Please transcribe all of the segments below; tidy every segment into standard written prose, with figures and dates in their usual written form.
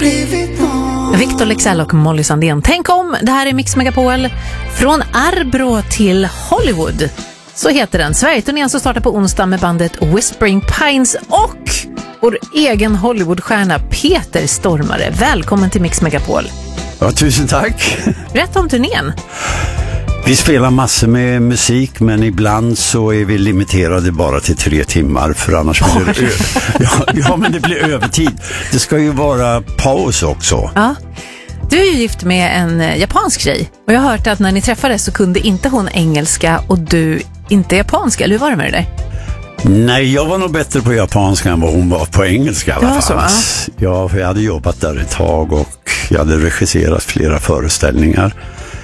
Victor Leksell och Molly Sandén. Tänk om, det här är Mix Megapol. Från Arbro till Hollywood. Så heter den. Sverige-turnén som startar på onsdag med bandet Whispering Pines och vår egen Hollywoodstjärna Peter Stormare. Välkommen till Mix Megapol. Ja, tusen tack. Berätta om turnén. Vi spelar massor med musik, men ibland så är vi limiterade bara till 3 timmar, för annars blir det men det blir övertid. Det ska ju vara paus också. Ja. Du är ju gift med en japansk tjej och jag har hört att när ni träffades så kunde inte hon engelska och du inte japanska. Eller hur var det med det där? Nej, jag var nog bättre på japanska än vad hon var på engelska i alla fall. Ja, för jag hade jobbat där ett tag och jag hade regisserat flera föreställningar.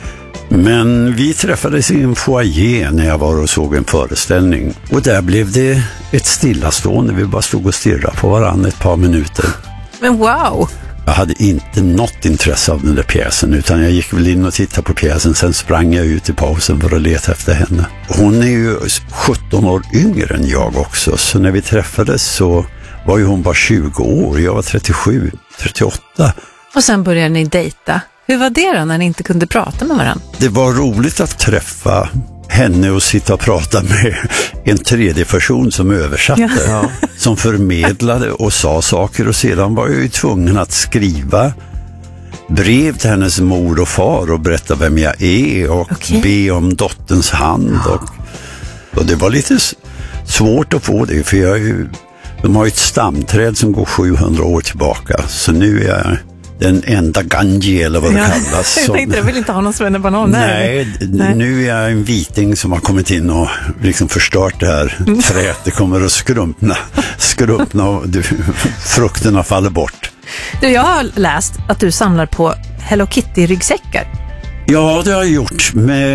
Men vi träffades i en foyer när jag var och såg en föreställning. Och där blev det ett stillastående. Vi bara stod och stirrade på varandra ett par minuter. Men wow! Jag hade inte något intresse av den där pjäsen, utan jag gick väl in och tittade på pjäsen. Sen sprang jag ut i pausen för att leta efter henne. Hon är ju 17 år yngre än jag också. Så när vi träffades så var ju hon bara 20 år. Jag var 37, 38. Och sen började ni dejta. Hur var det då när ni inte kunde prata med varandra? Det var roligt att träffa henne och sitta och prata med en tredje person som översatte, som förmedlade och sa saker, och sedan var jag ju tvungen att skriva brev till hennes mor och far och berätta vem jag är och be om dotterns hand och det var lite svårt att få det, för de har ju ett stamträd som går 700 år tillbaka, så nu är jag den enda Ganji eller vad det kallas. Jag tänkte, jag vill inte ha någon svennebanan där. Nej, nu är jag en viting som har kommit in och liksom förstört det här träet. Det kommer att skrumpna och frukterna faller bort. Du, jag har läst att du samlar på Hello Kitty-ryggsäckar. Ja, det har jag gjort.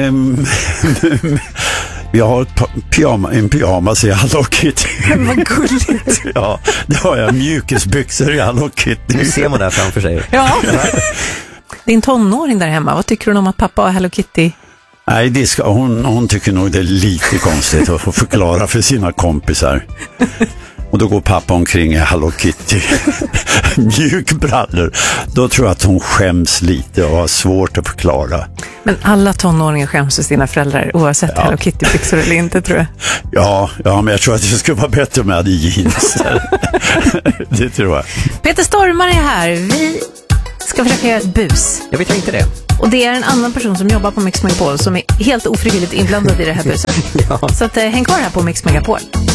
Jag har en pyjamas i Hello Kitty. Vad gulligt. Ja, det har jag. Mjukisbyxor i Hello Kitty. Nu ser man det här framför sig. Ja. Din tonåring där hemma, vad tycker hon om att pappa har Hello Kitty? Nej, hon tycker nog det är lite konstigt att få förklara för sina kompisar. Och då går pappa omkring i Hello Kitty mjukbrallor. Då tror jag att hon skäms lite och har svårt att förklara. Men alla tonåringar skäms för sina föräldrar oavsett Hello Kitty-byxor eller inte, tror jag. Ja, men jag tror att det skulle vara bättre med jeans. Det tror jag. Peter Stormare är här. Vi ska försöka göra ett bus. Jag vet inte det. Och det är en annan person som jobbar på Mix Megapol som är helt ofrivilligt inblandad i det här buset. Så att, häng kvar här på Mix Megapol.